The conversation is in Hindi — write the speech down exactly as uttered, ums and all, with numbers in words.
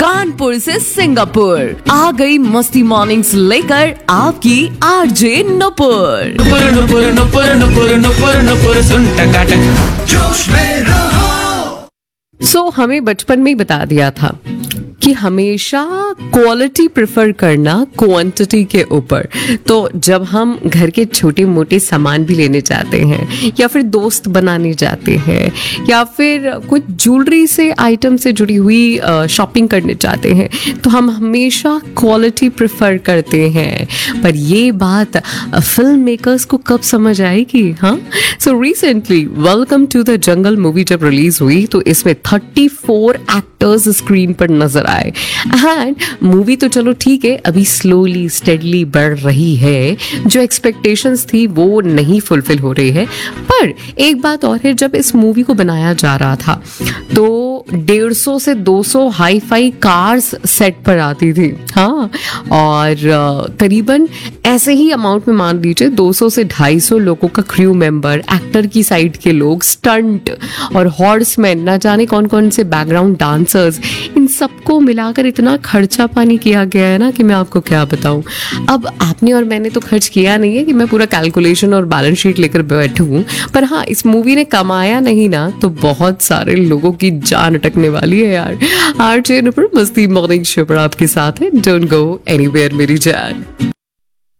कानपुर से सिंगापुर आ गई मस्ती मॉर्निंग्स लेकर आपकी आरजे नुपुर। नुपुर नुपुर नुपुर नुपुर नुपुर नुपुर सुन टकाटक जोश में रहो। सो so, हमें बचपन में ही बता दिया था कि हमेशा क्वालिटी प्रेफर करना क्वांटिटी के ऊपर। तो जब हम घर के छोटे मोटे सामान भी लेने जाते हैं या फिर दोस्त बनाने जाते हैं या फिर कुछ ज्वेलरी से आइटम से जुड़ी हुई शॉपिंग करने जाते हैं तो हम हमेशा क्वालिटी प्रेफर करते हैं। पर ये बात फिल्म मेकर्स को कब समझ आएगी? हाँ, so recently welcome to the jungle movie जब रिलीज हुई तो इसमें थर्टी फोर एक्टर्स स्क्रीन पर नजर आए। एंड मूवी तो चलो ठीक है, अभी स्लोली स्टेडली बढ़ रही है, जो एक्सपेक्टेशंस थी वो नहीं फुलफिल हो रही है। पर एक बात और है, जब इस मूवी को बनाया जा रहा था तो डेढ़ सौ से दो सौ हाई फाई कार्स सेट पर आती थी। हाँ, और करीबन ऐसे ही अमाउंट में मान लीजिए दो सौ से ढाई सौ लोगों का क्रू मेंबर, एक्टर की साइड के लोग, स्टंट और हॉर्समैन, ना जाने कौन कौन से बैकग्राउंड डांसर्स, इन सबको मिलाकर इतना खर्चा पानी किया गया है ना कि मैं आपको क्या बताऊं। अब आपने और मैंने तो खर्च किया नहीं है कि मैं पूरा कैलकुलेशन और बैलेंस शीट लेकर बैठूं, पर हाँ, इस मूवी ने कमाया नहीं ना तो बहुत सारे लोगों की जान अटकने वाली है यार। आरजे नुपुर मस्ती मॉर्निंग शो पर आपके साथ है। डोंट गो एनीवेयर मेरी जान।